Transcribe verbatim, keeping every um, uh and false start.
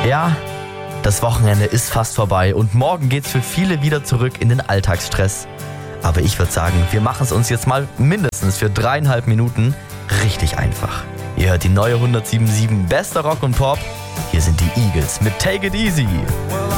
Ja, das Wochenende ist fast vorbei und morgen geht's für viele wieder zurück in den Alltagsstress. Aber ich würde sagen, wir machen es uns jetzt mal mindestens für dreieinhalb Minuten richtig einfach. Ihr hört die neue hundertsieben Komma sieben Bester Rock und Pop. Hier sind die Eagles mit Take It Easy.